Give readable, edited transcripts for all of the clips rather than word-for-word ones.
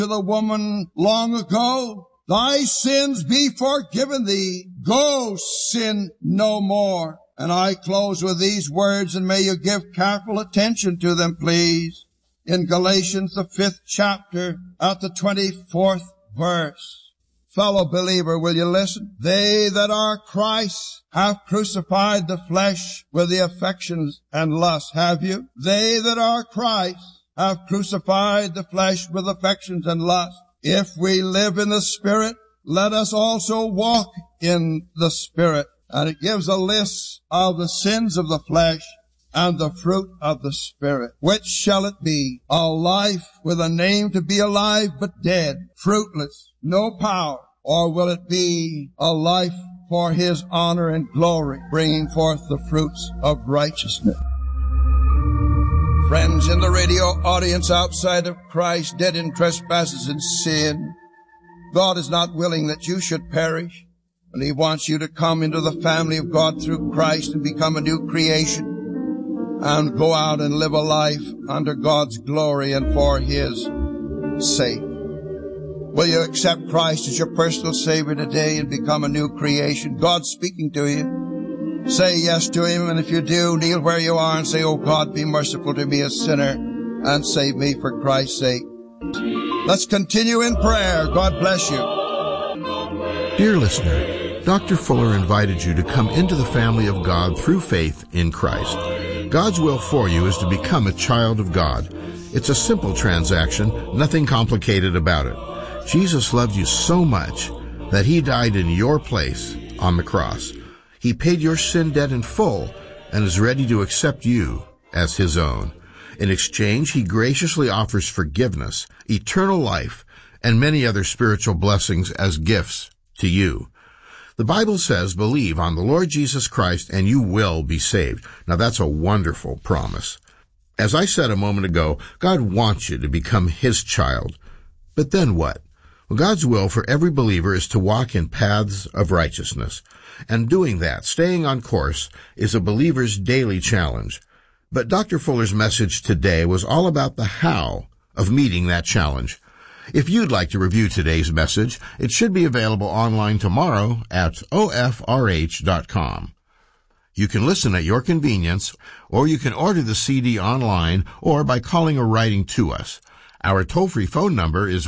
to the woman long ago, thy sins be forgiven thee. Go sin no more. And I close with these words, and may you give careful attention to them, please. In Galatians, the 5th chapter, at the 24th verse. Fellow believer, will you listen? They that are Christ have crucified the flesh with the affections and lusts. Have you? They that are Christ have crucified the flesh with affections and lusts. If we live in the Spirit, let us also walk in the Spirit. And it gives a list of the sins of the flesh and the fruit of the Spirit. Which shall it be? A life with a name to be alive but dead, fruitless, no power? Or will it be a life for His honor and glory, bringing forth the fruits of righteousness? Friends in the radio audience outside of Christ, dead in trespasses and sin, God is not willing that you should perish. And He wants you to come into the family of God through Christ and become a new creation and go out and live a life under God's glory and for His sake. Will you accept Christ as your personal Savior today and become a new creation? God's speaking to you. Say yes to Him, and if you do, kneel where you are and say, "Oh God, be merciful to me, a sinner, and save me for Christ's sake." Let's continue in prayer. God bless you. Dear listener, Dr. Fuller invited you to come into the family of God through faith in Christ. God's will for you is to become a child of God. It's a simple transaction, nothing complicated about it. Jesus loved you so much that He died in your place on the cross. He paid your sin debt in full and is ready to accept you as His own. In exchange, He graciously offers forgiveness, eternal life, and many other spiritual blessings as gifts to you. The Bible says, believe on the Lord Jesus Christ and you will be saved. Now that's a wonderful promise. As I said a moment ago, God wants you to become His child. But then what? Well, God's will for every believer is to walk in paths of righteousness. And doing that, staying on course, is a believer's daily challenge. But Dr. Fuller's message today was all about the how of meeting that challenge. If you'd like to review today's message, it should be available online tomorrow at ofrh.com. You can listen at your convenience, or you can order the CD online or by calling or writing to us. Our toll-free phone number is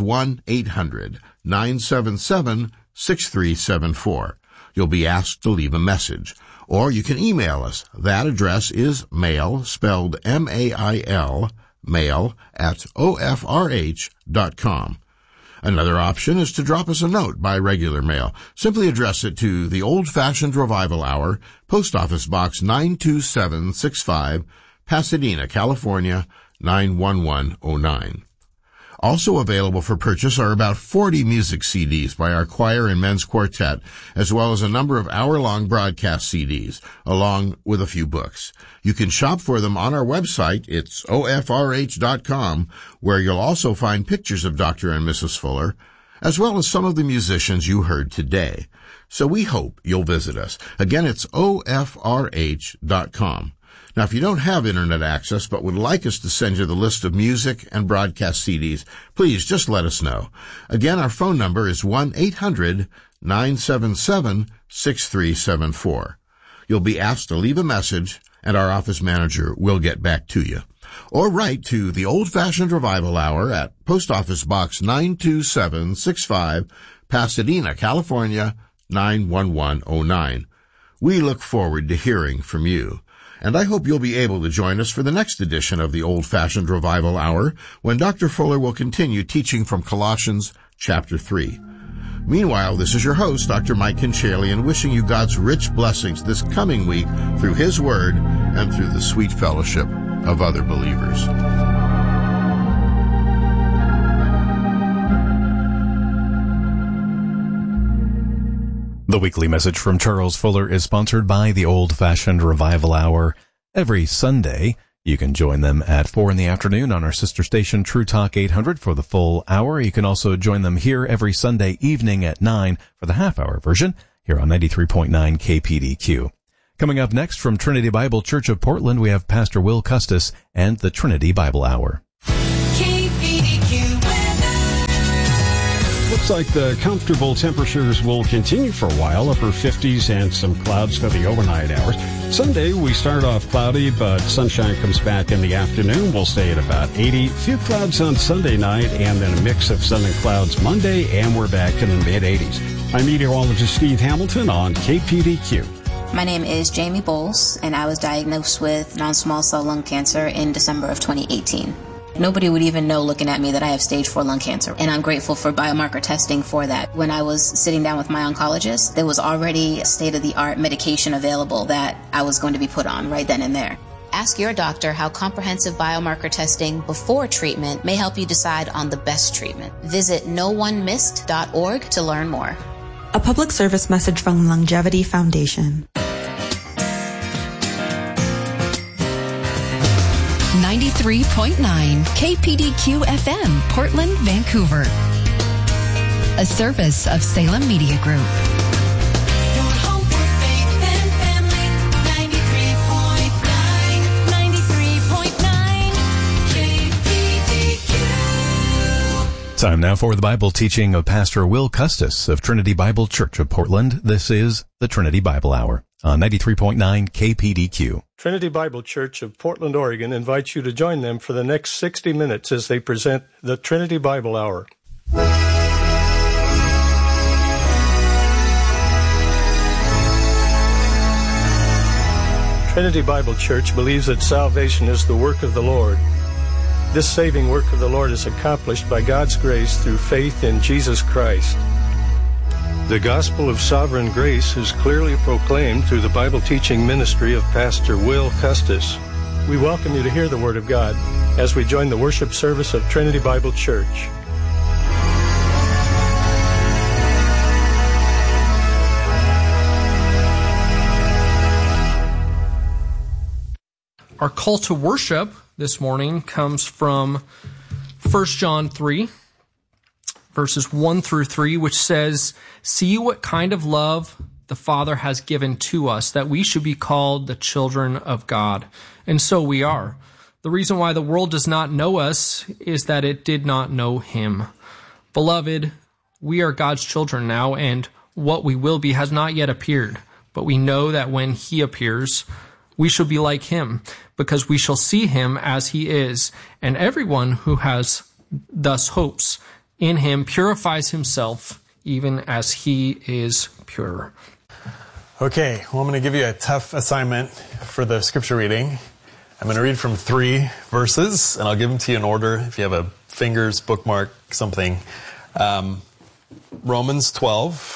1-800-977-6374. You'll be asked to leave a message. Or you can email us. That address is mail, spelled M-A-I-L, mail at ofrh.com. Another option is to drop us a note by regular mail. Simply address it to the Old-Fashioned Revival Hour, Post Office Box 92765, Pasadena, California, 91109. Also available for purchase are about 40 music CDs by our choir and men's quartet, as well as a number of hour-long broadcast CDs, along with a few books. You can shop for them on our website, it's ofrh.com, where you'll also find pictures of Dr. and Mrs. Fuller, as well as some of the musicians you heard today. So we hope you'll visit us. Again, it's ofrh.com. Now, if you don't have Internet access but would like us to send you the list of music and broadcast CDs, please just let us know. Again, our phone number is 1-800-977-6374. You'll be asked to leave a message, and our office manager will get back to you. Or write to the Old-Fashioned Revival Hour at Post Office Box 92765, Pasadena, California, 91109. We look forward to hearing from you. And I hope you'll be able to join us for the next edition of the Old-Fashioned Revival Hour, when Dr. Fuller will continue teaching from Colossians chapter 3. Meanwhile, this is your host, Dr. Mike Kinchaly, wishing you God's rich blessings this coming week through His Word and through the sweet fellowship of other believers. The weekly message from Charles Fuller is sponsored by the Old-Fashioned Revival Hour. Every Sunday, you can join them at 4 in the afternoon on our sister station, True Talk 800, for the full hour. You can also join them here every Sunday evening at 9 for the half-hour version here on 93.9 KPDQ. Coming up next from Trinity Bible Church of Portland, we have Pastor Will Custis and the Trinity Bible Hour. KPDQ weather. Looks like the comfortable temperatures will continue for a while, upper 50s and some clouds for the overnight hours. Sunday, we start off cloudy, but sunshine comes back in the afternoon. We'll stay at about 80. Few clouds on Sunday night, and then a mix of sun and clouds Monday, and we're back in the mid-80s. I'm meteorologist Steve Hamilton on KPDQ. My name is Jamie Bowles, and I was diagnosed with non-small cell lung cancer in December of 2018. Nobody would even know looking at me that I have stage 4 lung cancer, and I'm grateful for biomarker testing for that. When I was sitting down with my oncologist, there was already state-of-the-art medication available that I was going to be put on right then and there. Ask your doctor how comprehensive biomarker testing before treatment may help you decide on the best treatment. Visit NoOneMissed.org to learn more. A public service message from Longevity Foundation. 93.9 KPDQ FM, Portland, Vancouver. A service of Salem Media Group. Your home for faith and family. 93.9 KPDQ. Time now for the Bible teaching of Pastor Will Custis of Trinity Bible Church of Portland. This is the Trinity Bible Hour on 93.9 KPDQ. Trinity Bible Church of Portland, Oregon invites you to join them for the next 60 minutes as they present the Trinity Bible Hour. Trinity Bible Church believes that salvation is the work of the Lord. This saving work of the Lord is accomplished by God's grace through faith in Jesus Christ. The gospel of sovereign grace is clearly proclaimed through the Bible teaching ministry of Pastor Will Custis. We welcome you to hear the Word of God as we join the worship service of Trinity Bible Church. Our call to worship this morning comes from 1 John 3. Verses 1 through 3, which says, "See what kind of love the Father has given to us, that we should be called the children of God. And so we are. The reason why the world does not know us is that it did not know him. Beloved, we are God's children now, and what we will be has not yet appeared. But we know that when he appears, we shall be like him, because we shall see him as he is. And everyone who has thus hopes in him purifies himself even as he is pure." Okay, well, I'm going to give you a tough assignment for the scripture reading. I'm going to read from 3 verses, and I'll give them to you in order if you have a fingers, bookmark, something. Romans 12,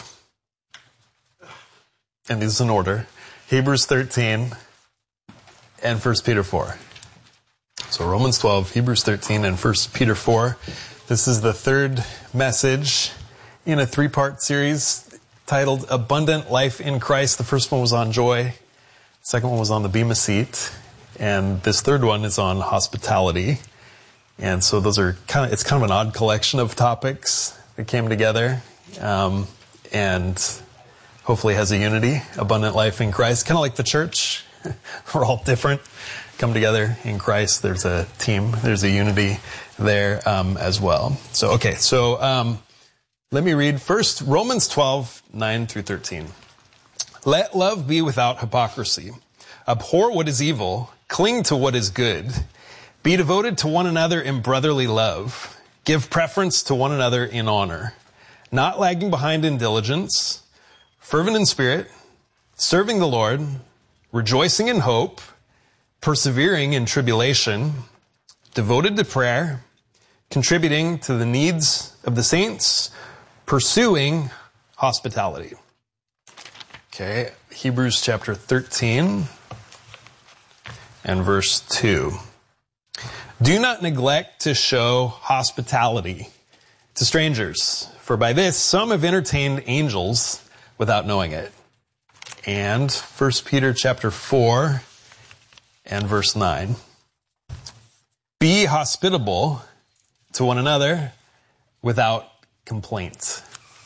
and these in order. Hebrews 13, and 1 Peter 4. So Romans 12, Hebrews 13, and 1 Peter 4. This is the third message in a 3-part series titled Abundant Life in Christ. The first one was on joy. The second one was on the Bema Seat. And this third one is on hospitality. And so those are it's kind of an odd collection of topics that came together. And hopefully has a unity, abundant life in Christ. Kind of like the church. We're all different. Come together in Christ. There's a team. There's a unity there as well. So, okay. So, let me read first Romans 12, 9 through 13. "Let love be without hypocrisy. Abhor what is evil. Cling to what is good. Be devoted to one another in brotherly love. Give preference to one another in honor. Not lagging behind in diligence. Fervent in spirit. Serving the Lord. Rejoicing in hope. Persevering in tribulation. Devoted to prayer. Contributing to the needs of the saints. Pursuing hospitality." Okay, Hebrews chapter 13 and verse 2. "Do not neglect to show hospitality to strangers, for by this some have entertained angels without knowing it." And 1 Peter chapter 4 and verse 9. "Be hospitable to one another without complaint."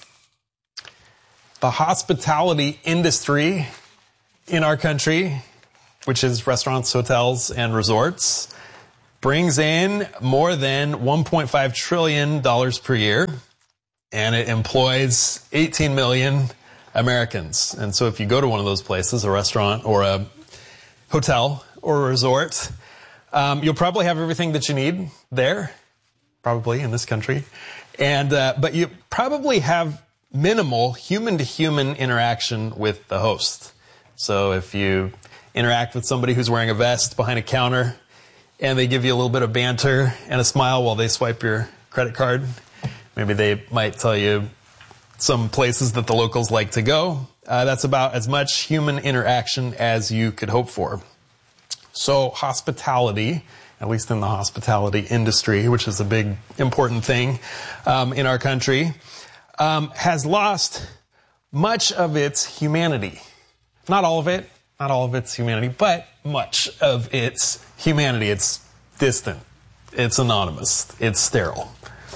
The hospitality industry in our country, which is restaurants, hotels, and resorts, brings in more than $1.5 trillion per year. and it employs 18 million Americans. And so if you go to one of those places, a restaurant or a hotel or a resort, you'll probably have everything that you need there, probably in this country. But you probably have minimal human-to-human interaction with the host. So if you interact with somebody who's wearing a vest behind a counter and they give you a little bit of banter and a smile while they swipe your credit card, maybe they might tell you some places that the locals like to go. That's about as much human interaction as you could hope for. So hospitality, at least in the hospitality industry, which is a big, important thing in our country, has lost much of its humanity. Not all of it, not all of its humanity, but much of its humanity. It's distant, it's anonymous, it's sterile.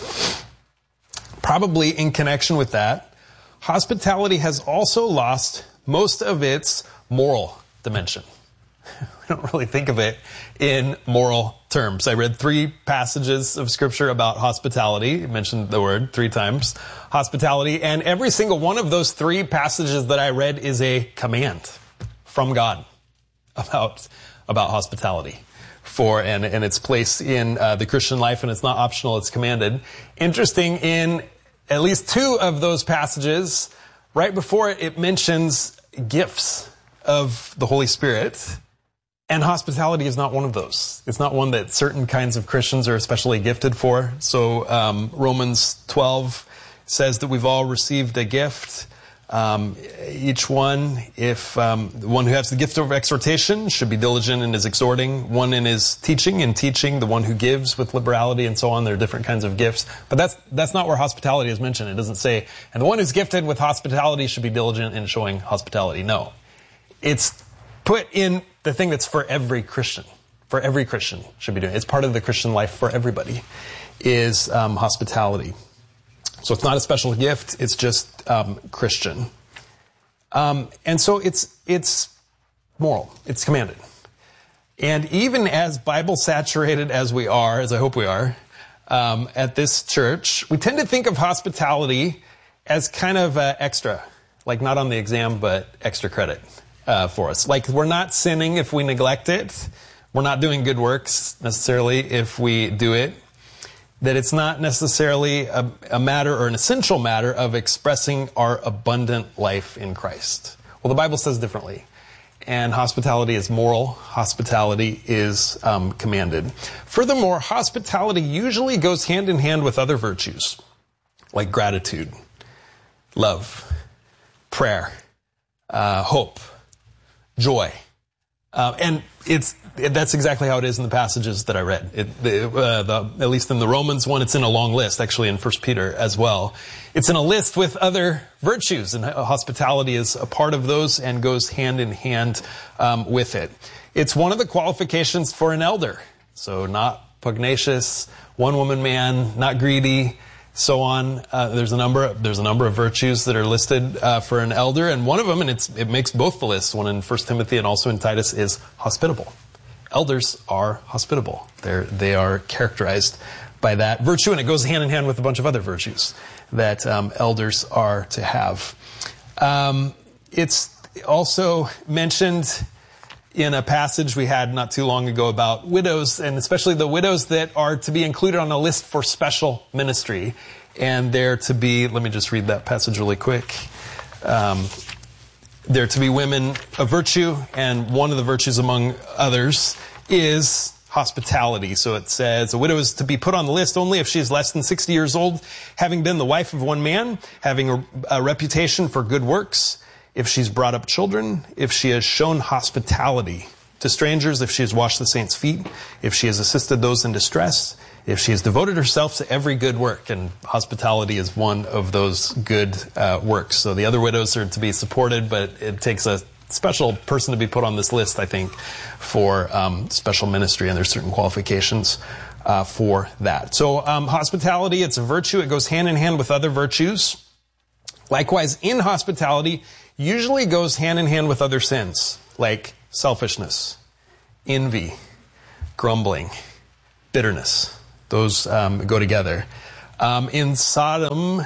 Probably in connection with that, hospitality has also lost most of its moral dimension. We don't really think of it in moral terms. I read 3 passages of scripture about hospitality. I mentioned the word 3 times, hospitality, and every single one of those 3 passages that I read is a command from God about hospitality and its place in the Christian life, and it's not optional, it's commanded. Interesting, in at least 2 of those passages, right before it mentions gifts of the Holy Spirit. And hospitality is not one of those. It's not one that certain kinds of Christians are especially gifted for. So Romans 12 says that we've all received a gift. Each one, if the one who has the gift of exhortation should be diligent in his exhorting, one in his teaching, the one who gives with liberality, and so on. There are different kinds of gifts. But that's not where hospitality is mentioned. It doesn't say, and the one who's gifted with hospitality should be diligent in showing hospitality. No. It's put in the thing that's for every Christian. For every Christian should be doing it. It's part of the Christian life for everybody, is hospitality. So it's not a special gift, it's just Christian. And so it's moral, it's commanded. And even as Bible saturated as we are, as I hope we are, at this church, we tend to think of hospitality as kind of extra, like not on the exam, but extra credit for us. Like we're not sinning if we neglect it. We're not doing good works necessarily if we do it. That it's not necessarily a matter or an essential matter of expressing our abundant life in Christ. Well, the Bible says differently. And hospitality is moral. Hospitality is commanded. Furthermore, hospitality usually goes hand in hand with other virtues, like gratitude, love, prayer, hope, joy. And that's exactly how it is in the passages that I read. At least in the Romans one, it's in a long list, actually in 1 Peter as well. It's in a list with other virtues, and hospitality is a part of those and goes hand in hand with it. It's one of the qualifications for an elder. So not pugnacious, one-woman man, not greedy, so on. There's a number of virtues that are listed for an elder, and one of them, and it makes both the lists, one in 1 Timothy and also in Titus, is hospitable. Elders are hospitable. They are characterized by that virtue, and it goes hand in hand with a bunch of other virtues that elders are to have. It's also mentioned in a passage we had not too long ago about widows, and especially the widows that are to be included on a list for special ministry. And they're to be, let me just read that passage really quick. They're to be women of virtue, and one of the virtues among others is hospitality. So it says, a widow is to be put on the list only if she is less than 60 years old, having been the wife of one man, having a reputation for good works, if she's brought up children, if she has shown hospitality to strangers, if she has washed the saints' feet, if she has assisted those in distress, if she has devoted herself to every good work. And hospitality is one of those good works. So the other widows are to be supported, but it takes a special person to be put on this list, I think, for special ministry, and there's certain qualifications for that. So hospitality, it's a virtue. It goes hand in hand with other virtues. Likewise, in hospitality, usually goes hand in hand with other sins, like selfishness, envy, grumbling, bitterness. Those go together. In Sodom,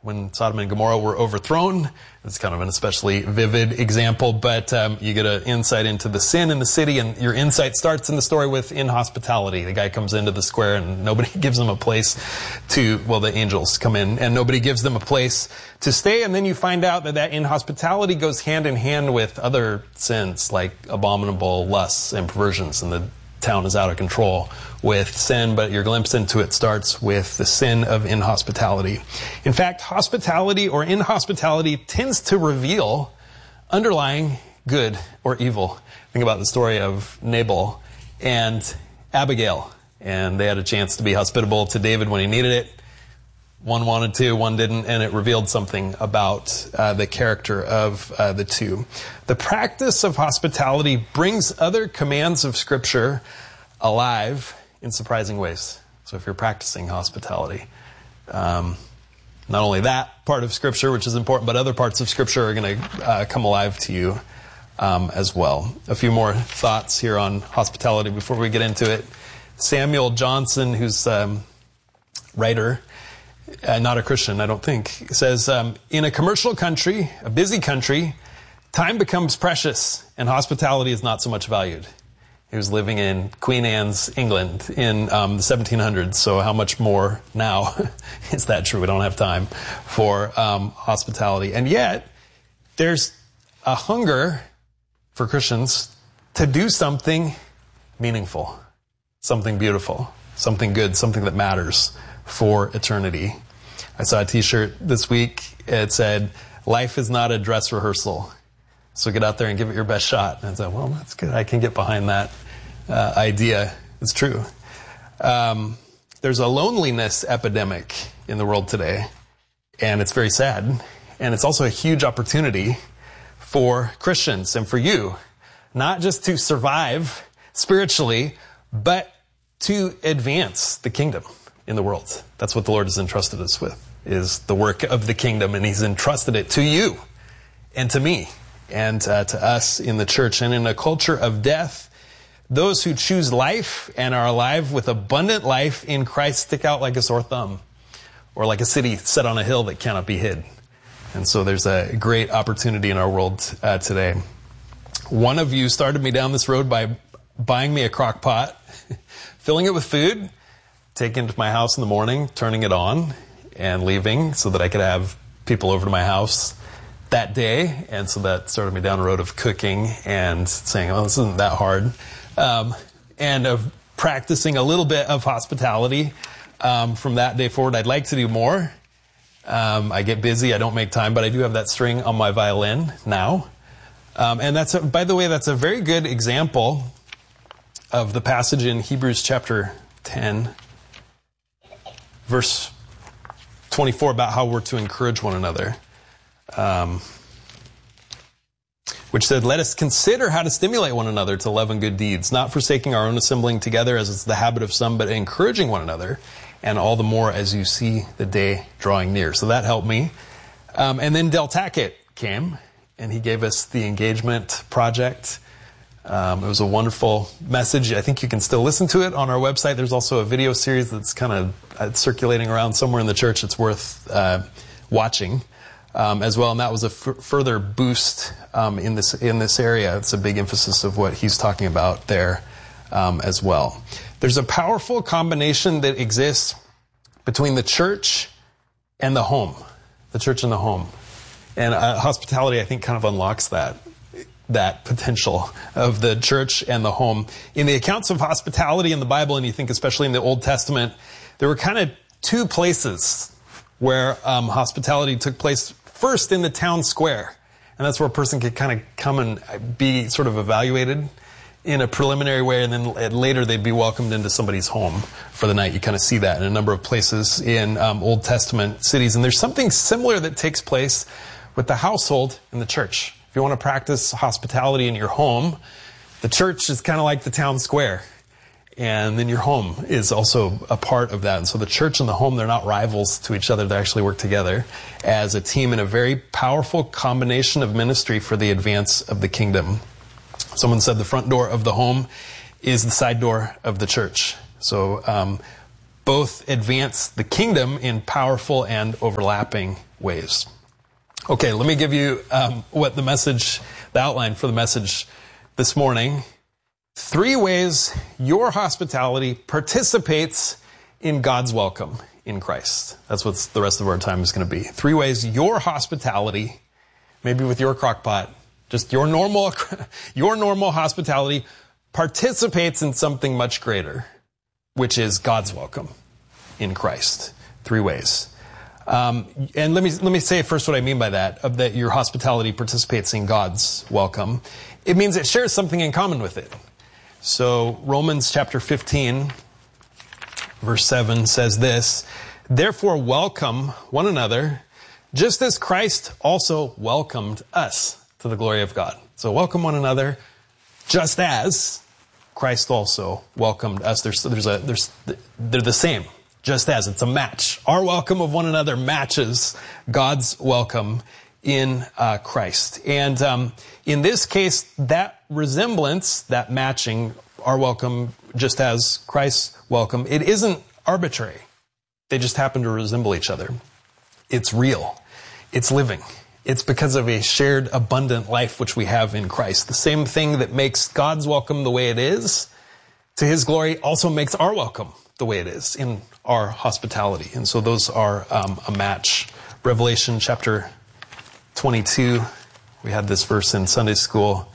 when Sodom and Gomorrah were overthrown. It's kind of an especially vivid example, but you get an insight into the sin in the city, and your insight starts in the story with inhospitality. The guy comes into the square and nobody gives him a place to, well, the angels come in and nobody gives them a place to stay, and then you find out that inhospitality goes hand in hand with other sins like abominable lusts and perversions, and the town is out of control with sin, but your glimpse into it starts with the sin of inhospitality. In fact, hospitality or inhospitality tends to reveal underlying good or evil. Think about the story of Nabal and Abigail, and they had a chance to be hospitable to David when he needed it. One wanted to, one didn't, and it revealed something about the character of the two. The practice of hospitality brings other commands of Scripture alive in surprising ways. So if you're practicing hospitality, not only that part of Scripture, which is important, but other parts of Scripture are going to come alive to you as well. A few more thoughts here on hospitality before we get into it. Samuel Johnson, who's a writer, not a Christian, I don't think, says, in a commercial country, a busy country, time becomes precious and hospitality is not so much valued. He was living in Queen Anne's England in the 1700s, so how much more now is that true? We don't have time for hospitality. And yet, there's a hunger for Christians to do something meaningful, something beautiful, something good, something that matters for eternity. I saw a t-shirt this week. It said, "Life is not a dress rehearsal, so get out there and give it your best shot." And I said, well, that's good. I can get behind that idea. It's true. There's a loneliness epidemic in the world today, and it's very sad. And it's also a huge opportunity for Christians and for you, not just to survive spiritually, but to advance the kingdom in the world. That's what the Lord has entrusted us with, is the work of the kingdom, and He's entrusted it to you and to me and to us in the church. And in a culture of death, those who choose life and are alive with abundant life in Christ stick out like a sore thumb, or like a city set on a hill that cannot be hid. And so there's a great opportunity in our world today. One of you started me down this road by buying me a crock pot, filling it with food, taking it to my house in the morning, turning it on, and leaving so that I could have people over to my house that day. And so that started me down a road of cooking and saying, oh, this isn't that hard. And of practicing a little bit of hospitality from that day forward. I'd like to do more. I get busy. I don't make time, but I do have that string on my violin now. And that's, by the way, that's a very good example of the passage in Hebrews chapter 10, verse 24, about how we're to encourage one another. Which said, "Let us consider how to stimulate one another to love and good deeds, not forsaking our own assembling together as is the habit of some, but encouraging one another, and all the more as you see the day drawing near." So that helped me. And then Del Tackett came, and he gave us the engagement project. It was a wonderful message. I think you can still listen to it on our website. There's also a video series that's kind of circulating around somewhere in the church. It's worth watching as well. And that was a further boost in this area. It's a big emphasis of what he's talking about there as well. There's a powerful combination that exists between the church and the home. The church and the home. And hospitality, I think, kind of unlocks that potential of the church and the home. In the accounts of hospitality in the Bible, and you think especially in the Old Testament, there were kind of two places where hospitality took place. First, in the town square. And that's where a person could kind of come and be sort of evaluated in a preliminary way, and then later they'd be welcomed into somebody's home for the night. You kind of see that in a number of places in Old Testament cities. And there's something similar that takes place with the household in the church. If you want to practice hospitality in your home, the church is kind of like the town square. And then your home is also a part of that. And so the church and the home, they're not rivals to each other. They actually work together as a team in a very powerful combination of ministry for the advance of the kingdom. Someone said the front door of the home is the side door of the church. So both advance the kingdom in powerful and overlapping ways. Okay, let me give you what the outline for the message this morning. 3 ways your hospitality participates in God's welcome in Christ. That's what the rest of our time is going to be. 3 ways your hospitality, maybe with your crock pot, just your normal hospitality participates in something much greater, which is God's welcome in Christ. 3 ways. And let me say first what I mean by that your hospitality participates in God's welcome. It means it shares something in common with it. So Romans chapter 15, verse 7 says this, "Therefore welcome one another, just as Christ also welcomed us to the glory of God." So welcome one another, just as Christ also welcomed us. They're the same. Just as, it's a match. Our welcome of one another matches God's welcome in Christ. And in this case, that resemblance, that matching, our welcome just as Christ's welcome, it isn't arbitrary. They just happen to resemble each other. It's real. It's living. It's because of a shared abundant life which we have in Christ. The same thing that makes God's welcome the way it is to his glory also makes our welcome the way it is in our hospitality. And so those are a match. Revelation chapter 22, we had this verse in Sunday school.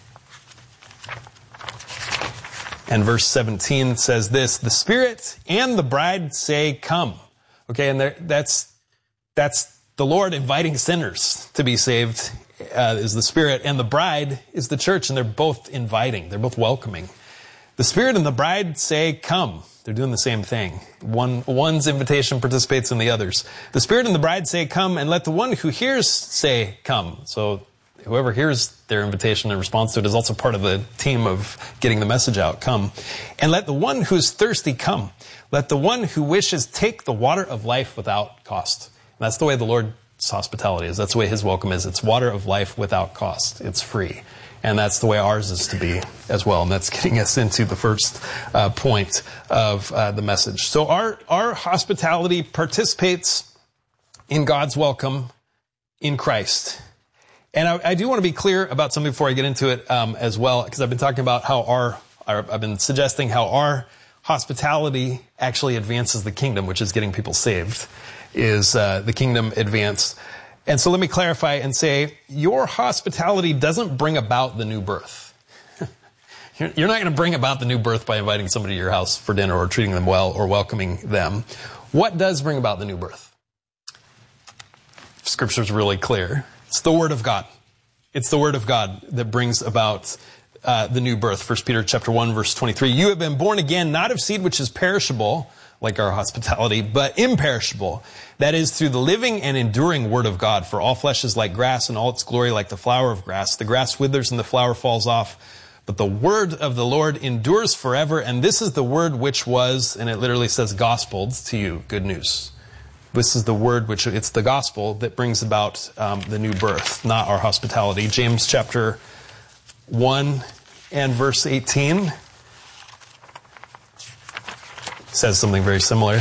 And verse 17 says this, "The Spirit and the bride say, 'Come.'" Okay, and that's the Lord inviting sinners to be saved is the Spirit, and the bride is the church, and they're both inviting. They're both welcoming. The Spirit and the bride say, "Come." They're doing the same thing. One's invitation participates in the other's. The Spirit and the bride say, "Come," and let the one who hears say, "Come." So whoever hears their invitation in response to it is also part of the team of getting the message out. Come. "And let the one who's thirsty come. Let the one who wishes take the water of life without cost." And that's the way the Lord's hospitality is. That's the way his welcome is. It's water of life without cost. It's free. And that's the way ours is to be as well. And that's getting us into the first point of the message. So our hospitality participates in God's welcome in Christ. And I do want to be clear about something before I get into it as well, because I've been talking about I've been suggesting how our hospitality actually advances the kingdom, which is getting people saved, is the kingdom advance. And so let me clarify and say, your hospitality doesn't bring about the new birth. You're not going to bring about the new birth by inviting somebody to your house for dinner or treating them well or welcoming them. What does bring about the new birth? Scripture's really clear. It's the Word of God. It's the Word of God that brings about the new birth. 1 Peter chapter 1, verse 23. "You have been born again, not of seed which is perishable," like our hospitality, "but imperishable. That is through the living and enduring Word of God. For all flesh is like grass, and all its glory like the flower of grass. The grass withers and the flower falls off, but the word of the Lord endures forever. And this is the word which was," and it literally says gospeled to you, good news. This is the word which, it's the gospel that brings about the new birth, not our hospitality. James chapter 1 and verse 18 says something very similar.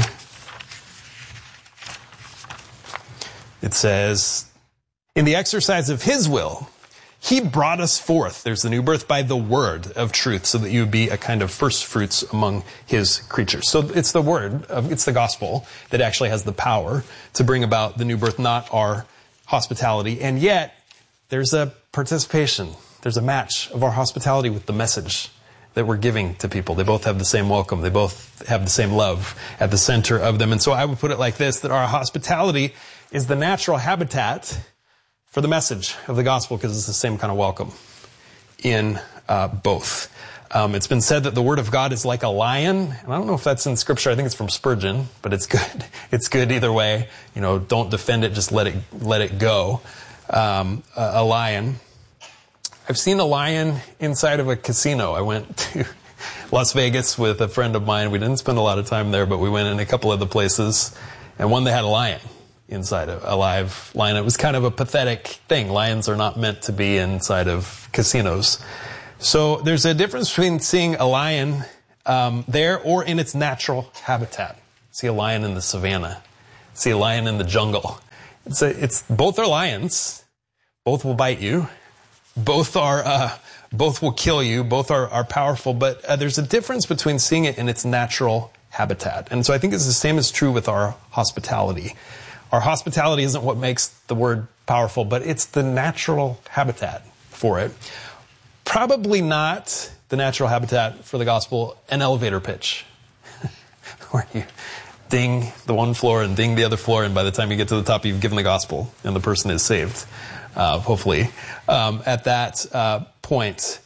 It says, "In the exercise of his will, he brought us forth," there's the new birth, "by the word of truth, so that you would be a kind of first fruits among his creatures." So it's the word, it's the gospel that actually has the power to bring about the new birth, not our hospitality. And yet, there's a participation, there's a match of our hospitality with the message that we're giving to people. They both have the same welcome. They both have the same love at the center of them. And so I would put it like this, that our hospitality is the natural habitat for the message of the gospel, because it's the same kind of welcome in both. It's been said that the Word of God is like a lion. And I don't know if that's in Scripture. I think it's from Spurgeon, but it's good. It's good either way. Don't defend it. Just let it go. A lion. I've seen a lion inside of a casino. I went to Las Vegas with a friend of mine. We didn't spend a lot of time there, but we went in a couple of the places, and one they had a lion inside, a live lion. It was kind of a pathetic thing. Lions are not meant to be inside of casinos. So there's a difference between seeing a lion there or in its natural habitat. See a lion in the savannah. See a lion in the jungle. It's both are lions. Both will bite you. Both will kill you. Both are powerful. But there's a difference between seeing it in its natural habitat. And so I think it's the same is true with our hospitality. Our hospitality isn't what makes the word powerful, but it's the natural habitat for it. Probably not the natural habitat for the gospel, an elevator pitch. Where you ding the one floor and ding the other floor, and by the time you get to the top, you've given the gospel, and the person is saved, hopefully, at that point.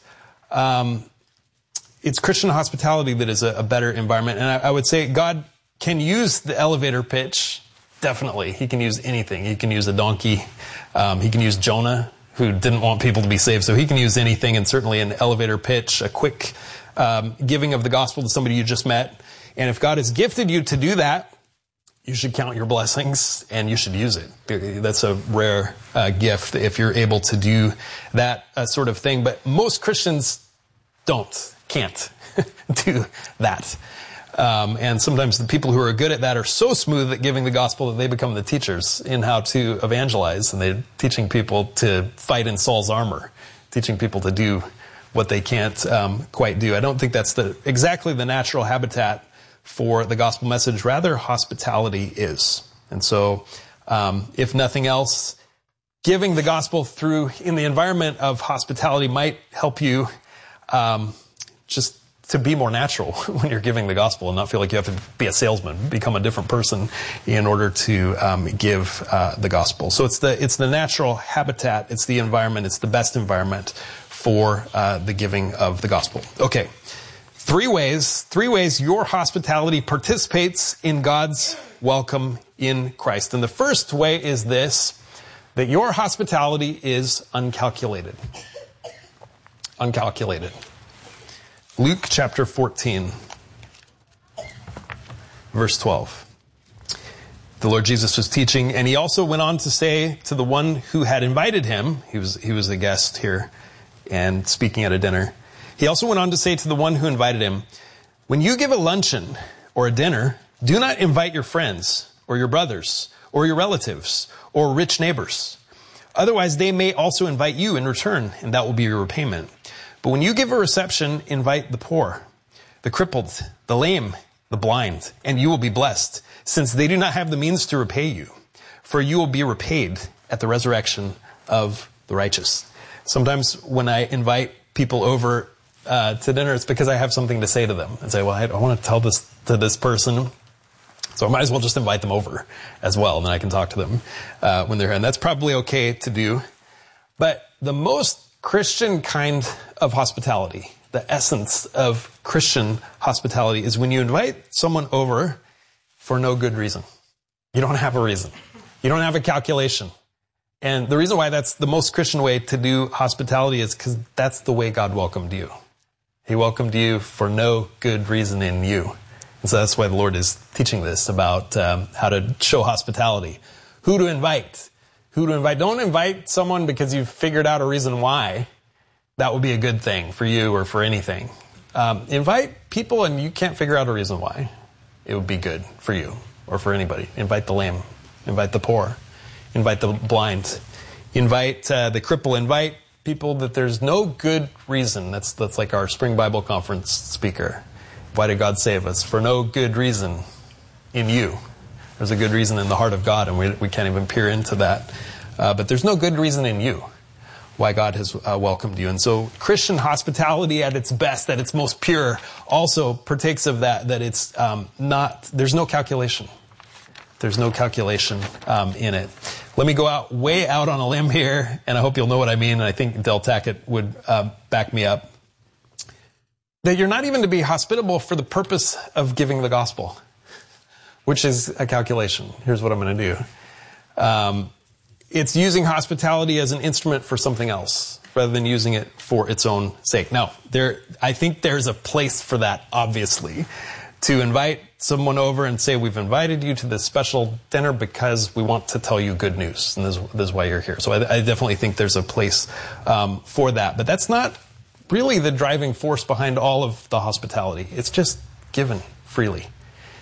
It's Christian hospitality that is a better environment, and I would say God can use the elevator pitch, definitely. He can use anything. He can use a donkey. He can use Jonah, who didn't want people to be saved, so he can use anything, and certainly an elevator pitch, a quick giving of the gospel to somebody you just met. And if God has gifted you to do that, you should count your blessings and you should use it. That's a rare gift if you're able to do that sort of thing. But most Christians can't do that. And sometimes the people who are good at that are so smooth at giving the gospel that they become the teachers in how to evangelize. And they're teaching people to fight in Saul's armor, teaching people to do what they can't quite do. I don't think that's exactly the natural habitat for the gospel message. Rather, hospitality is. And so, if nothing else, giving the gospel in the environment of hospitality might help you just to be more natural when you're giving the gospel and not feel like you have to be a salesman, become a different person in order to give the gospel. So it's the natural habitat, it's the environment, it's the best environment for the giving of the gospel. Okay. Three ways your hospitality participates in God's welcome in Christ. And the first way is this, that your hospitality is uncalculated. Uncalculated. Luke chapter 14, verse 12. The Lord Jesus was teaching, and he also went on to say to the one who had invited him, he was a guest here and speaking at a dinner. He also went on to say to the one who invited him, when you give a luncheon or a dinner, do not invite your friends or your brothers or your relatives or rich neighbors. Otherwise, they may also invite you in return, and that will be your repayment. But when you give a reception, invite the poor, the crippled, the lame, the blind, and you will be blessed, since they do not have the means to repay you. For you will be repaid at the resurrection of the righteous. Sometimes when I invite people over to dinner, it's because I have something to say to them and say, well, I want to tell this to this person, so I might as well just invite them over as well, and then I can talk to them when they're here. And that's probably okay to do. But the most Christian kind of hospitality, the essence of Christian hospitality, is when you invite someone over for no good reason. You don't have a reason. You don't have a calculation. And the reason why that's the most Christian way to do hospitality is because that's the way God welcomed you. He welcomed you for no good reason in you. And so that's why the Lord is teaching this about how to show hospitality. Who to invite. Who to invite. Don't invite someone because you've figured out a reason why. That would be a good thing for you or for anything. Invite people and you can't figure out a reason why. It would be good for you or for anybody. Invite the lame. Invite the poor. Invite the blind. Invite the cripple. Invite people that there's no good reason. That's like our spring Bible conference speaker. Why did God save us? For no good reason in you. There's a good reason in the heart of God, and we can't even peer into that. But there's no good reason in you why God has welcomed you. And so Christian hospitality at its best, at its most pure, also partakes of that it's there's no calculation. There's no calculation in it. Let me go way out on a limb here, and I hope you'll know what I mean, and I think Del Tackett would back me up. That you're not even to be hospitable for the purpose of giving the gospel, which is a calculation. Here's what I'm going to do. It's using hospitality as an instrument for something else, rather than using it for its own sake. Now, I think there's a place for that, obviously. To invite someone over and say, we've invited you to this special dinner because we want to tell you good news, and this is why you're here. So I definitely think there's a place for that. But that's not really the driving force behind all of the hospitality. It's just given freely.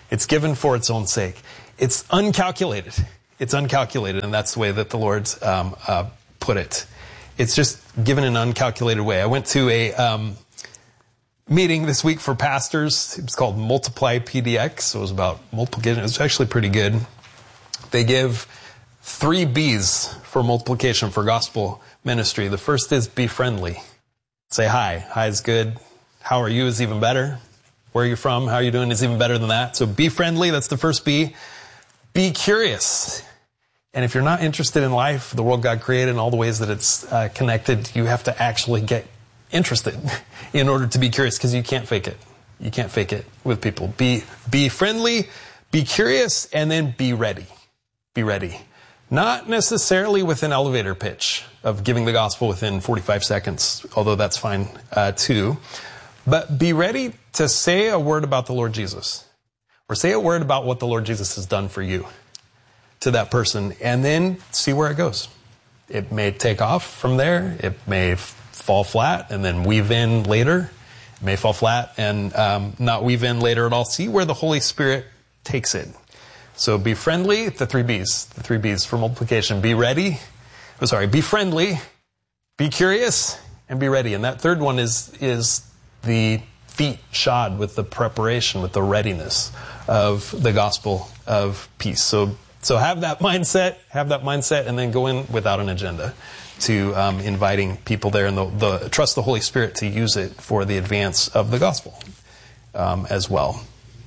It's given for its own sake. It's uncalculated. It's uncalculated, and that's the way that the Lord put it. It's just given in an uncalculated way. I went to a meeting this week for pastors. It was called Multiply PDX. So it was about multiplication. It was actually pretty good. They give 3 B's for multiplication for gospel ministry. The first is be friendly. Say hi. Hi is good. How are you is even better. Where are you from? How are you doing is even better than that. So be friendly. That's the first B. Be curious. And if you're not interested in life, the world God created, and all the ways that it's connected, you have to actually get interested in order to be curious, because you can't fake it. You can't fake it with people. Be friendly, be curious, and then be ready. Be ready. Not necessarily with an elevator pitch of giving the gospel within 45 seconds, although that's fine too. But be ready to say a word about the Lord Jesus, or say a word about what the Lord Jesus has done for you to that person, and then see where it goes. It may take off from there. It may fall flat and then weave in later. It may fall flat and not weave in later at all. See where the Holy Spirit takes it. So be friendly, the 3 B's. The 3 B's for multiplication. Be ready. Be friendly, be curious, and be ready. And that third one is the feet shod with the preparation, with the readiness of the gospel of peace. So have that mindset, and then go in without an agenda to inviting people there, and trust the Holy Spirit to use it for the advance of the gospel as well.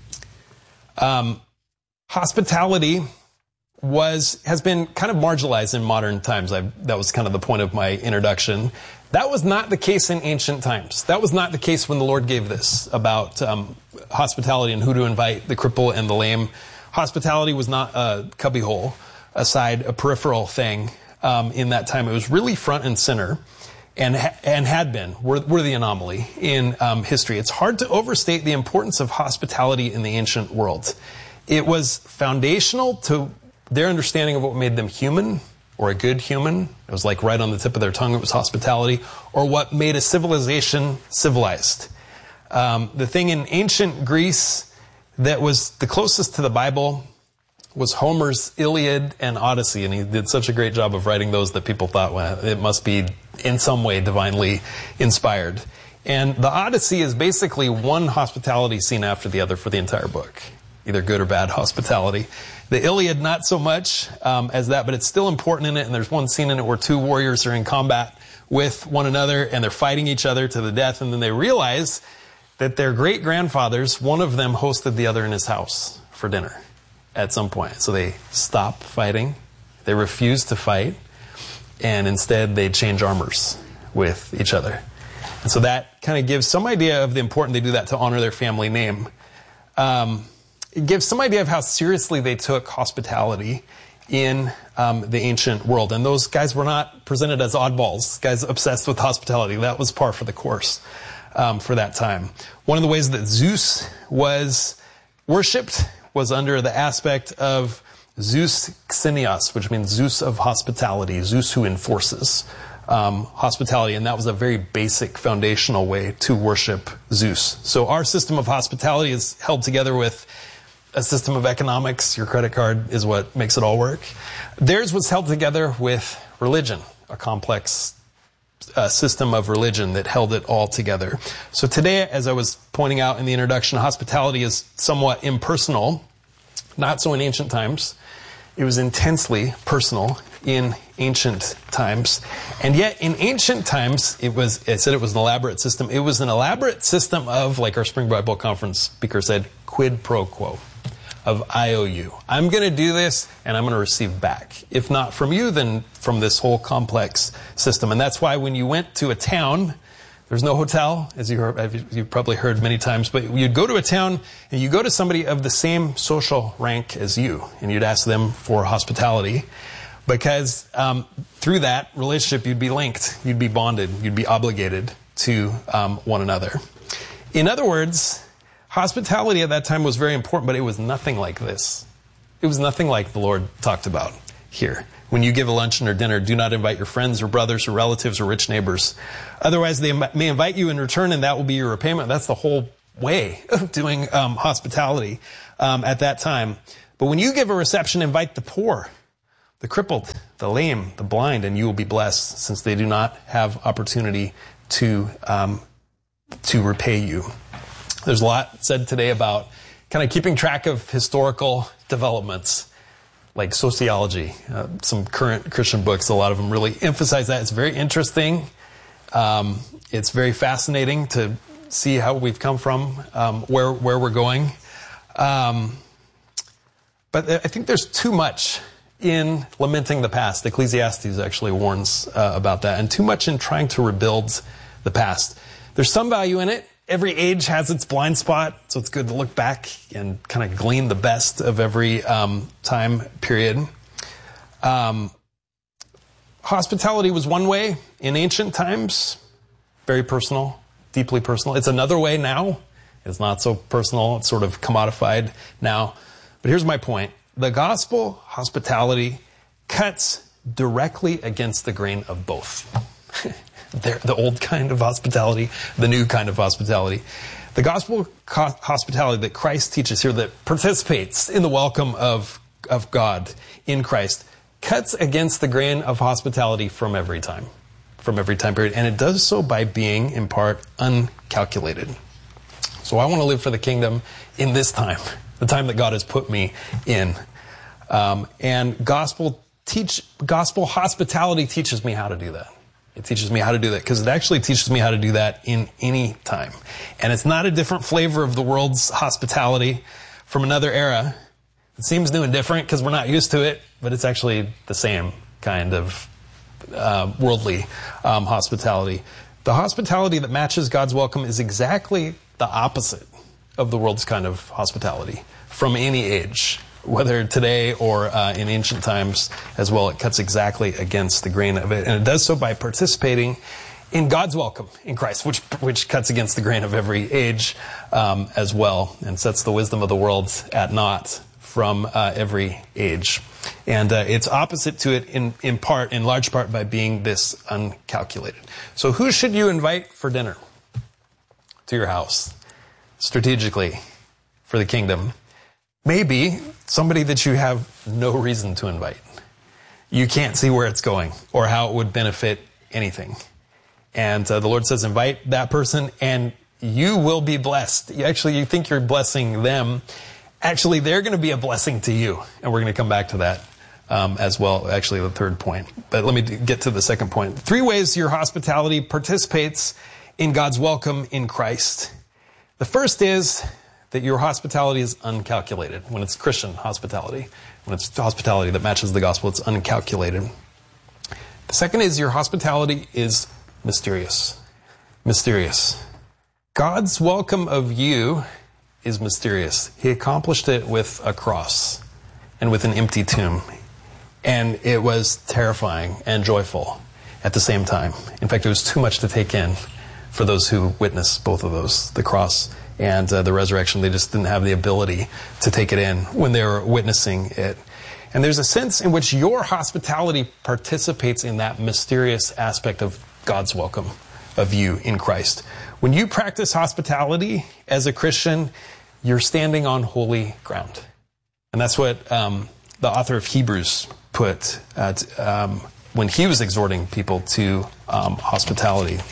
Hospitality has been kind of marginalized in modern times. That was kind of the point of my introduction. That was not the case in ancient times. That was not the case when the Lord gave this about hospitality and who to invite, the cripple and the lame. Hospitality was not a cubbyhole, a peripheral thing in that time. It was really front and center, and had been. We're the anomaly in history. It's hard to overstate the importance of hospitality in the ancient world. It was foundational to their understanding of what made them human, or a good human. It was like right on the tip of their tongue. It was hospitality, or what made a civilization civilized. The thing in ancient Greece that was the closest to the Bible was Homer's Iliad and Odyssey, and he did such a great job of writing those that people thought, well, it must be in some way divinely inspired. And the Odyssey is basically one hospitality scene after the other for the entire book, either good or bad hospitality. The Iliad, not so much as that, but it's still important in it, and there's one scene in it where 2 warriors are in combat with one another, and they're fighting each other to the death, and then they realize that their great-grandfathers, one of them hosted the other in his house for dinner at some point. So they stop fighting, they refuse to fight, and instead they change armors with each other. And so that kind of gives some idea of the importance. They do that to honor their family name. It gives some idea of how seriously they took hospitality in the ancient world. And those guys were not presented as oddballs, guys obsessed with hospitality. That was par for the course for that time. One of the ways that Zeus was worshipped was under the aspect of Zeus Xenios, which means Zeus of hospitality, Zeus who enforces hospitality. And that was a very basic foundational way to worship Zeus. So our system of hospitality is held together with a system of economics. Your credit card is what makes it all work. Theirs was held together with religion, a complex system of religion that held it all together. So today, as I was pointing out in the introduction, hospitality is somewhat impersonal, not so in ancient times. It was intensely personal in ancient times. And yet in ancient times, I said it was an elaborate system. It was an elaborate system of, like our Spring Bible Conference speaker said, quid pro quo, of IOU. I'm going to do this, and I'm going to receive back. If not from you, then from this whole complex system. And that's why when you went to a town, there's no hotel, as you've probably heard many times, but you'd go to a town, and you go to somebody of the same social rank as you, and you'd ask them for hospitality, because through that relationship, you'd be linked, you'd be bonded, you'd be obligated to one another. In other words, hospitality at that time was very important, but it was nothing like this. It was nothing like the Lord talked about here. When you give a luncheon or dinner, do not invite your friends or brothers or relatives or rich neighbors. Otherwise, they may invite you in return, and that will be your repayment. That's the whole way of doing hospitality at that time. But when you give a reception, invite the poor, the crippled, the lame, the blind, and you will be blessed, since they do not have opportunity to repay you. There's a lot said today about kind of keeping track of historical developments, like sociology. Some current Christian books, a lot of them really emphasize that. It's very interesting. It's very fascinating to see how we've come from, where we're going. But I think there's too much in lamenting the past. Ecclesiastes actually warns about that, and too much in trying to rebuild the past. There's some value in it. Every age has its blind spot, so it's good to look back and kind of glean the best of every time period. Hospitality was one way in ancient times, very personal, deeply personal. It's another way now. It's not so personal. It's sort of commodified now. But here's my point. The gospel hospitality cuts directly against the grain of both. The old kind of hospitality, the new kind of hospitality. The gospel hospitality that Christ teaches here, that participates in the welcome of God in Christ, cuts against the grain of hospitality from every time period. And it does so by being, in part, uncalculated. So I want to live for the kingdom in this time, the time that God has put me in. And gospel hospitality teaches me how to do that. It teaches me how to do that because it actually teaches me how to do that in any time. And it's not a different flavor of the world's hospitality from another era. It seems new and different because we're not used to it, but it's actually the same kind of worldly hospitality. The hospitality that matches God's welcome is exactly the opposite of the world's kind of hospitality from any age. Whether today or in ancient times as well, it cuts exactly against the grain of it. And it does so by participating in God's welcome in Christ, which cuts against the grain of every age as well, and sets the wisdom of the world at naught from every age. And it's opposite to it in large part, by being this uncalculated. So who should you invite for dinner to your house, strategically, for the kingdom? Maybe somebody that you have no reason to invite. You can't see where it's going or how it would benefit anything. And the Lord says, invite that person and you will be blessed. You think you're blessing them. Actually, they're going to be a blessing to you. And we're going to come back to that as well, actually the third point. But let me get to the second point. 3 ways your hospitality participates in God's welcome in Christ. The first is that your hospitality is uncalculated. When it's Christian hospitality, when it's hospitality that matches the gospel, it's uncalculated. The second is your hospitality is mysterious. Mysterious. God's welcome of you is mysterious. He accomplished it with a cross and with an empty tomb. And it was terrifying and joyful at the same time. In fact, it was too much to take in for those who witnessed both of those, the cross and the resurrection. They just didn't have the ability to take it in when they were witnessing it. And there's a sense in which your hospitality participates in that mysterious aspect of God's welcome of you in Christ. When you practice hospitality as a Christian, you're standing on holy ground. And that's what the author of Hebrews put when he was exhorting people to hospitality,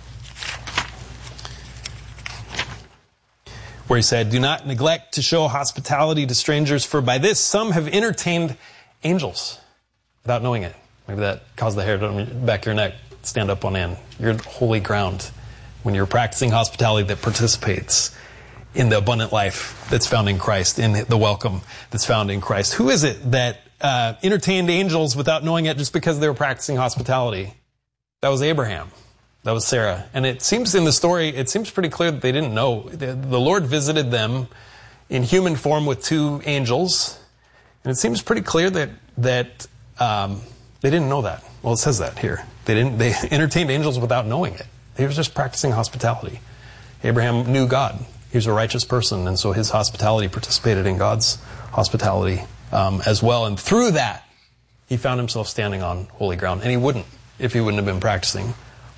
where he said, "Do not neglect to show hospitality to strangers, for by this some have entertained angels without knowing it." Maybe that caused the hair on the back of your neck stand up on end. You're holy ground when you're practicing hospitality that participates in the abundant life that's found in Christ, in the welcome that's found in Christ. Who is it that entertained angels without knowing it just because they were practicing hospitality? That was Abraham. That was Sarah. And it seems in the story, it seems pretty clear that they didn't know. The Lord visited them in human form with 2 angels. And it seems pretty clear that they didn't know that. Well, it says that here. They entertained angels without knowing it. They were just practicing hospitality. Abraham knew God. He was a righteous person, and so his hospitality participated in God's hospitality as well. And through that, he found himself standing on holy ground. And he wouldn't if he wouldn't have been practicing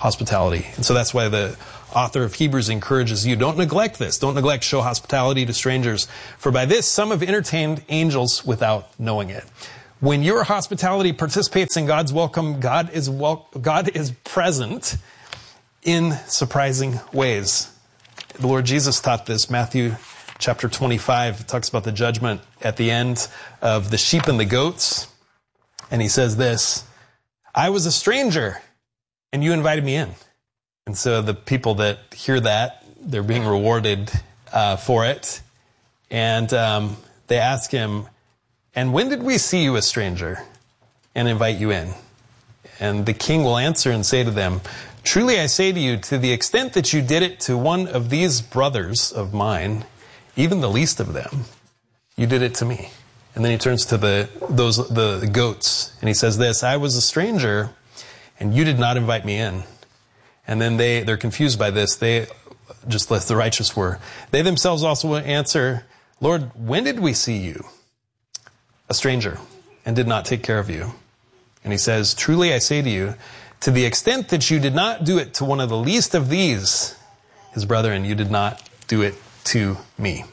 hospitality. And so that's why the author of Hebrews encourages you, don't neglect this. Don't neglect show hospitality to strangers. For by this, some have entertained angels without knowing it. When your hospitality participates in God's welcome, God is present in surprising ways. The Lord Jesus taught this. Matthew chapter 25 talks about the judgment at the end of the sheep and the goats. And he says this, I was a stranger and you invited me in. And so the people that hear that, they're being rewarded for it. And they ask him, and when did we see you a stranger and invite you in? And the king will answer and say to them, truly I say to you, to the extent that you did it to one of these brothers of mine, even the least of them, you did it to me. And then he turns to the goats and he says this, I was a stranger and you did not invite me in. And then they're confused by this. They, just as the righteous were, they themselves also will answer, Lord, when did we see you a stranger and did not take care of you? And he says, truly I say to you, to the extent that you did not do it to one of the least of these, his brethren, you did not do it to me.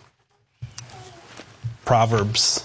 Proverbs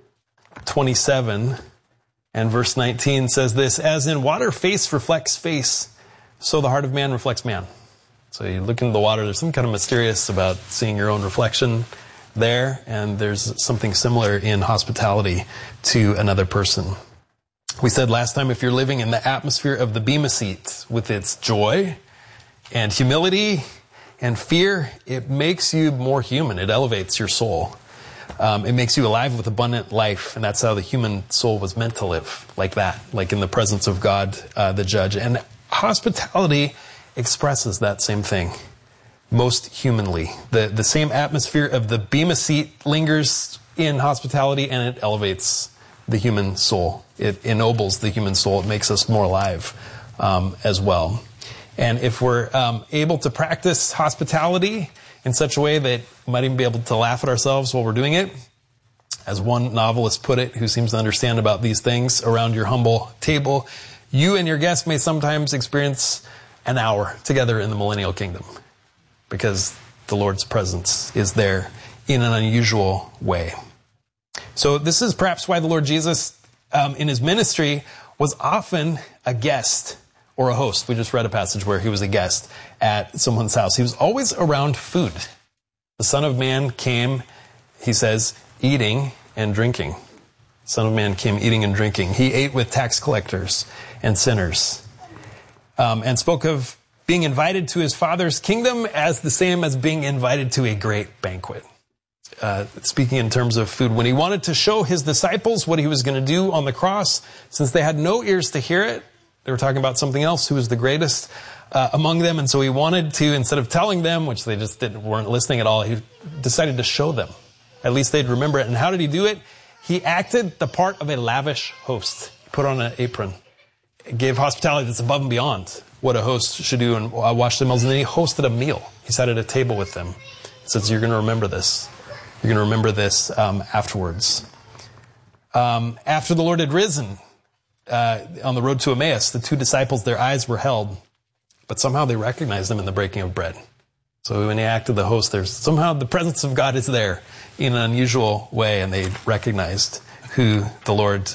27 and verse 19 says this, as in water face reflects face, so the heart of man reflects man. So you look into the water, there's some kind of mysterious about seeing your own reflection there, and there's something similar in hospitality to another person. We said last time, if you're living in the atmosphere of the Bema seat with its joy and humility and fear, it makes you more human. It elevates your soul. It makes you alive with abundant life, and that's how the human soul was meant to live, like that, like in the presence of God, the judge. And hospitality expresses that same thing most humanly. The same atmosphere of the Bema seat lingers in hospitality, and it elevates the human soul. It ennobles the human soul. It makes us more alive as well. And if we're able to practice hospitality in such a way that we might even be able to laugh at ourselves while we're doing it, as one novelist put it, who seems to understand about these things, around your humble table, you and your guests may sometimes experience an hour together in the millennial kingdom, because the Lord's presence is there in an unusual way. So this is perhaps why the Lord Jesus, in his ministry, was often a guest or a host. We just read a passage where he was a guest at someone's house. He was always around food. The Son of Man came, he says, eating and drinking. Son of Man came eating and drinking. He ate with tax collectors and sinners, and spoke of being invited to his Father's kingdom as the same as being invited to a great banquet. Speaking in terms of food, when he wanted to show his disciples what he was going to do on the cross, since they had no ears to hear it, they were talking about something else, who was the greatest among them. And so he wanted to, instead of telling them, which they just weren't listening at all, he decided to show them. At least they'd remember it. And how did he do it? He acted the part of a lavish host. He put on an apron. He gave hospitality that's above and beyond what a host should do, and washed their meals. And then he hosted a meal. He sat at a table with them. He says, you're going to remember this. You're going to remember this afterwards. After the Lord had risen on the road to Emmaus, the two disciples, their eyes were held, but somehow they recognized him in the breaking of bread. So when he acted the host, there's somehow the presence of God is there in an unusual way, and they recognized who the Lord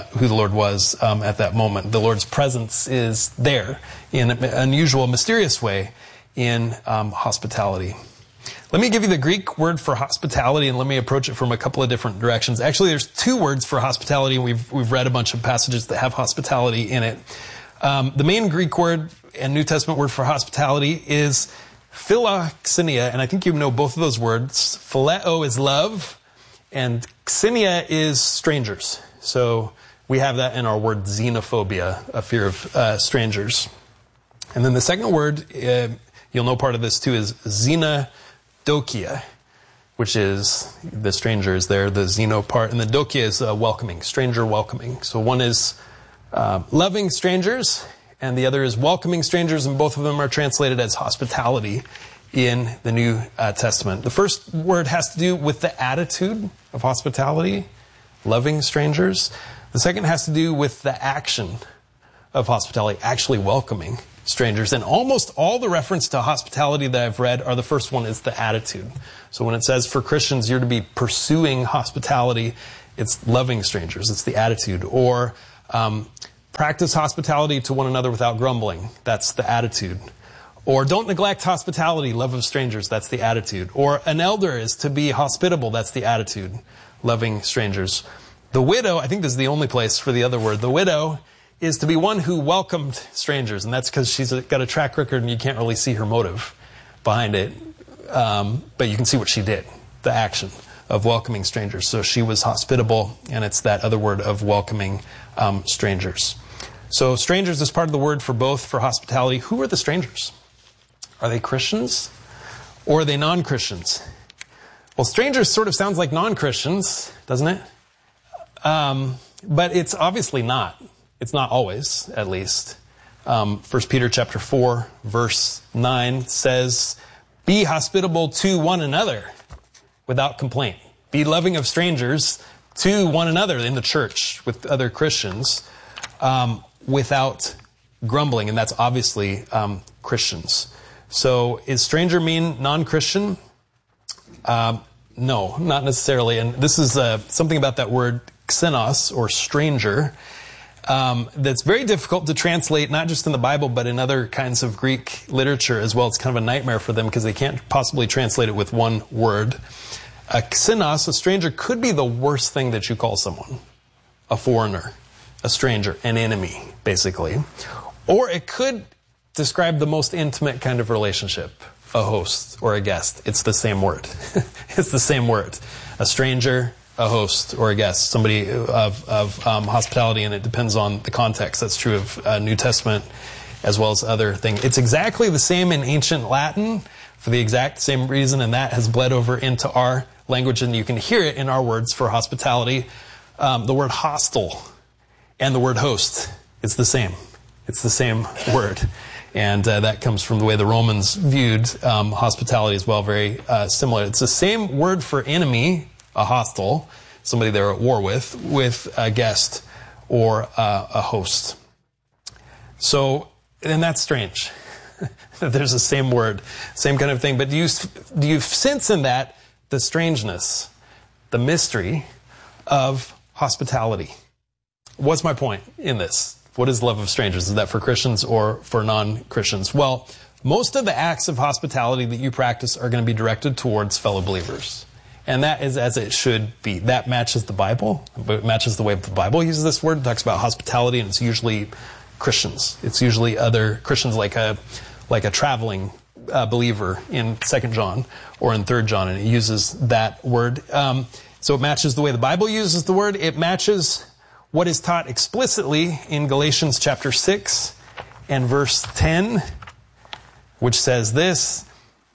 was at that moment. The Lord's presence is there in an unusual, mysterious way in hospitality. Let me give you the Greek word for hospitality, and let me approach it from a couple of different directions. Actually, there's two words for hospitality, and we've read a bunch of passages that have hospitality in it. The main Greek word and New Testament word for hospitality is philoxenia, and I think you know both of those words. Phileo is love, and xenia is strangers. So we have that in our word xenophobia, a fear of strangers. And then the second word, you'll know part of this too, is xenodokia, which is the stranger is there, the xeno part, and the dokia is welcoming, stranger welcoming. So one is loving strangers, and the other is welcoming strangers, and both of them are translated as hospitality in the New Testament. The first word has to do with the attitude of hospitality, loving strangers. The second has to do with the action of hospitality, actually welcoming strangers. And almost all the reference to hospitality that I've read are the first one is the attitude. So when it says for Christians you're to be pursuing hospitality, it's loving strangers. It's the attitude. Or practice hospitality to one another without grumbling. That's the attitude. Or don't neglect hospitality, love of strangers. That's the attitude. Or an elder is to be hospitable. That's the attitude, loving strangers. The widow, I think this is the only place for the other word. The widow is to be one who welcomed strangers. And that's because she's got a track record and you can't really see her motive behind it. But you can see what she did, the action of welcoming strangers. So she was hospitable, and it's that other word of welcoming strangers. So strangers is part of the word for both for hospitality. Who are the strangers? Are they Christians or are they non-Christians? Well, strangers sort of sounds like non-Christians, doesn't it? But it's obviously not. It's not always, at least. 1 Peter chapter 4, verse 9 says, be hospitable to one another without complaint. Be loving of strangers to one another in the church with other Christians without grumbling. And that's obviously Christians. So is stranger mean non-Christian? No, not necessarily. And this is something about that word xenos, or stranger, that's very difficult to translate, not just in the Bible, but in other kinds of Greek literature as well. It's kind of a nightmare for them because they can't possibly translate it with one word. A xenos, a stranger, could be the worst thing that you call someone. A foreigner, a stranger, an enemy, basically. Or it could describe the most intimate kind of relationship, a host or a guest. It's the same word. It's the same word. A stranger, a host, or a guest, somebody of hospitality, and it depends on the context. That's true of New Testament as well as other things. It's exactly the same in ancient Latin for the exact same reason, and that has bled over into our language, and you can hear it in our words for hospitality. The word hostel and the word host, it's the same. It's the same word. And that comes from the way the Romans viewed hospitality as well, very similar. It's the same word for enemy, a hostile, somebody they're at war with a guest or a host. So, and that's strange. There's the same word, same kind of thing. But do you sense in that the strangeness, the mystery of hospitality? What's my point in this? What is love of strangers? Is that for Christians or for non-Christians? Well, most of the acts of hospitality that you practice are going to be directed towards fellow believers. And that is as it should be. That matches the Bible. It matches the way the Bible uses this word. It talks about hospitality, and it's usually Christians. It's usually other Christians, like a traveling believer in 2 John or in 3 John, and it uses that word. So it matches the way the Bible uses the word. It matches what is taught explicitly in Galatians chapter 6 and verse 10, which says this: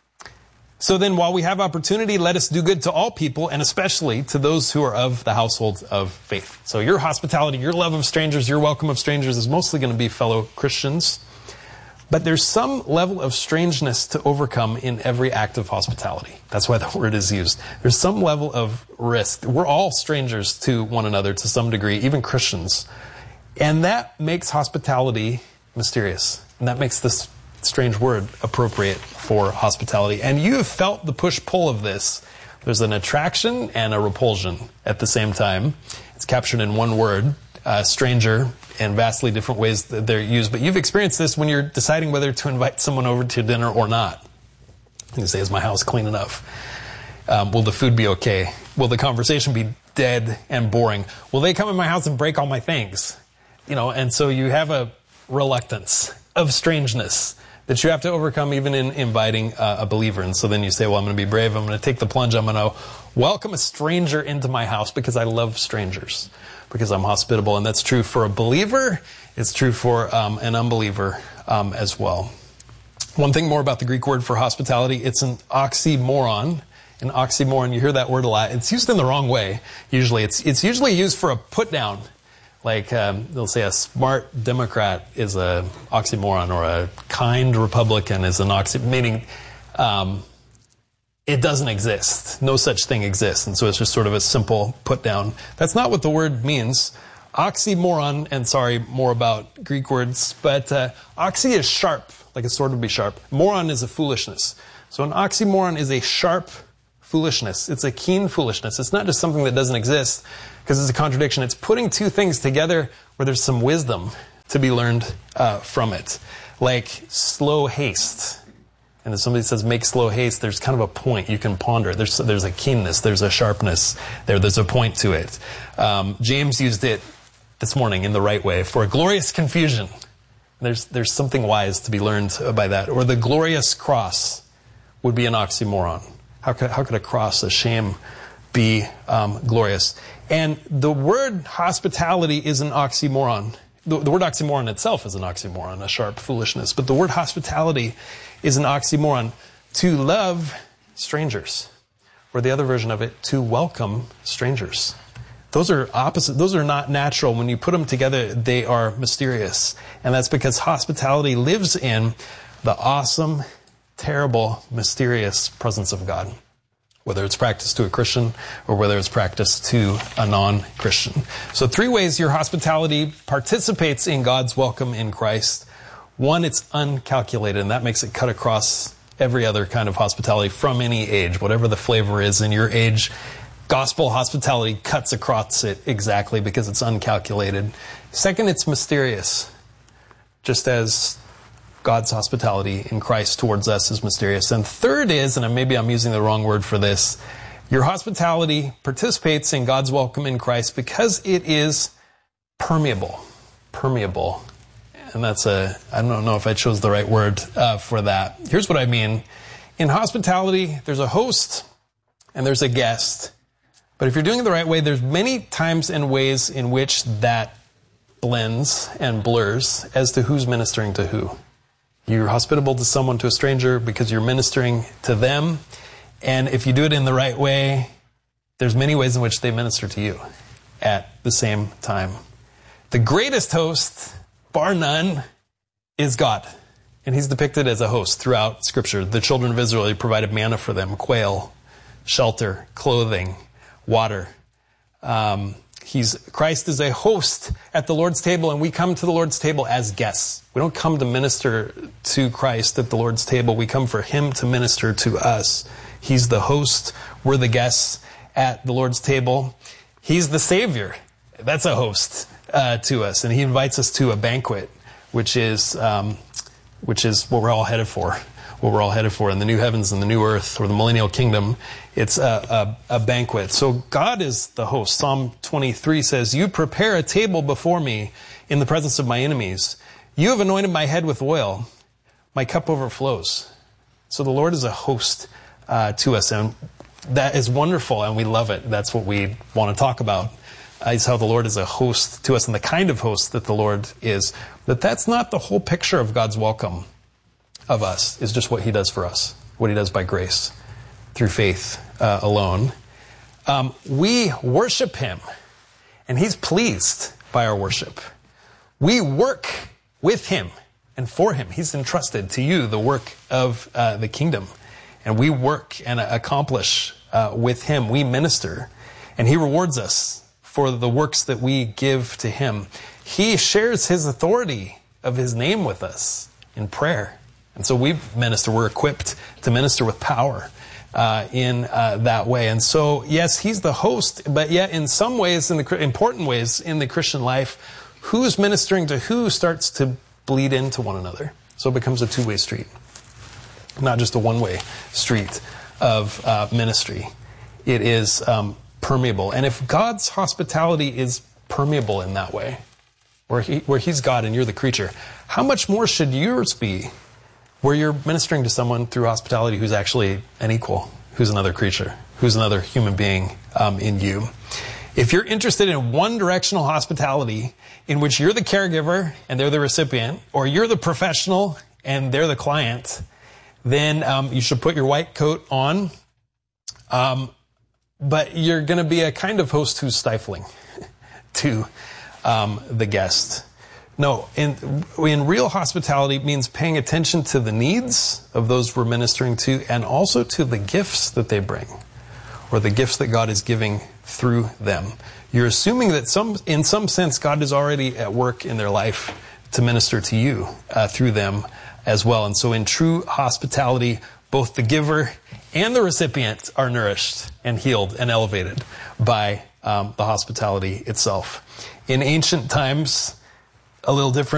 so then, while we have opportunity, let us do good to all people, and especially to those who are of the household of faith. So your hospitality, your love of strangers, your welcome of strangers is mostly going to be fellow Christians. But there's some level of strangeness to overcome in every act of hospitality. That's why the word is used. There's some level of risk. We're all strangers to one another to some degree, even Christians. And that makes hospitality mysterious. And that makes this strange word appropriate for hospitality. And you've felt the push-pull of this. There's an attraction and a repulsion at the same time. It's captured in one word, stranger, and vastly different ways that they're used. But you've experienced this when you're deciding whether to invite someone over to dinner or not. You say, is my house clean enough? Will the food be okay? Will the conversation be dead and boring? Will they come in my house and break all my things? And so you have a reluctance of strangeness that you have to overcome even in inviting a believer. And so then you say, well, I'm going to be brave. I'm going to take the plunge. I'm going to welcome a stranger into my house because I love strangers, because I'm hospitable. And that's true for a believer. It's true for an unbeliever as well. One thing more about the Greek word for hospitality, it's an oxymoron. An oxymoron, you hear that word a lot. It's used in the wrong way, usually. It's usually used for a put-down. Like they'll say a smart Democrat is a oxymoron, or a kind Republican is an oxymoron, meaning it doesn't exist. No such thing exists. And so it's just sort of a simple put down. That's not what the word means. oxymoron, and sorry, more about Greek words, but oxy is sharp, like a sword would be sharp. Moron is a foolishness. So an oxymoron is a sharp foolishness. It's a keen foolishness. It's not just something that doesn't exist because it's a contradiction. It's putting two things together where there's some wisdom to be learned from it. Like slow haste. And if somebody says make slow haste, there's kind of a point you can ponder. There's a keenness, there's a sharpness there's a point to it. James used it this morning in the right way for a glorious confusion. There's something wise to be learned by that. Or the glorious cross would be an oxymoron. How could a cross, a shame, be glorious? And the word hospitality is an oxymoron. The word oxymoron itself is an oxymoron, a sharp foolishness. But the word hospitality is an oxymoron. To love strangers. Or the other version of it, to welcome strangers. Those are opposite. Those are not natural. When you put them together, they are mysterious. And that's because hospitality lives in the awesome, terrible, mysterious presence of God. Whether it's practiced to a Christian or whether it's practiced to a non-Christian. So 3 ways your hospitality participates in God's welcome in Christ. 1, it's uncalculated, and that makes it cut across every other kind of hospitality from any age. Whatever the flavor is in your age, gospel hospitality cuts across it exactly because it's uncalculated. 2nd, it's mysterious. Just as God's hospitality in Christ towards us is mysterious. And 3rd is, and maybe I'm using the wrong word for this, your hospitality participates in God's welcome in Christ because it is permeable. Permeable. And I don't know if I chose the right word for that. Here's what I mean. In hospitality, there's a host and there's a guest. But if you're doing it the right way, there's many times and ways in which that blends and blurs as to who's ministering to who. You're hospitable to someone, to a stranger, because you're ministering to them. And if you do it in the right way, there's many ways in which they minister to you at the same time. The greatest host, bar none, is God. And he's depicted as a host throughout Scripture. The children of Israel, he provided manna for them, quail, shelter, clothing, water. Christ is a host at the Lord's table, and we come to the Lord's table as guests. We don't come to minister to Christ at the Lord's table. We come for him to minister to us. He's the host. We're the guests at the Lord's table. He's the Savior. That's a host to us, and he invites us to a banquet, which is what we're all headed for. What we're all headed for in the new heavens and the new earth, or the millennial kingdom. It's a banquet. So God is the host. Psalm 23 says, "You prepare a table before me in the presence of my enemies. You have anointed my head with oil. My cup overflows." So the Lord is a host to us, and that is wonderful, and we love it. That's what we want to talk about, is how the Lord is a host to us, and the kind of host that the Lord is. But that's not the whole picture of God's welcome of us. Is just what he does for us, what he does by grace, through faith alone. We worship him, and he's pleased by our worship. We work with him and for him. He's entrusted to you the work of the kingdom, and we work and accomplish with him. We minister, and he rewards us for the works that we give to him. He shares his authority of his name with us in prayer. And so we minister, we're equipped to minister with power in that way. And so, yes, he's the host, but yet in some ways, important ways in the Christian life, who's ministering to who starts to bleed into one another. So it becomes a two-way street, not just a one-way street of ministry. It is permeable. And if God's hospitality is permeable in that way, where he's God and you're the creature, how much more should yours be, where you're ministering to someone through hospitality who's actually an equal, who's another creature, who's another human being in you. If you're interested in one-directional hospitality in which you're the caregiver and they're the recipient, or you're the professional and they're the client, then you should put your white coat on. But you're going to be a kind of host who's stifling to the guest. No, in real hospitality, it means paying attention to the needs of those we're ministering to, and also to the gifts that they bring, or the gifts that God is giving through them. You're assuming that in some sense, God is already at work in their life to minister to you through them as well. And so in true hospitality, both the giver and the recipient are nourished and healed and elevated by the hospitality itself. In ancient times, a little different.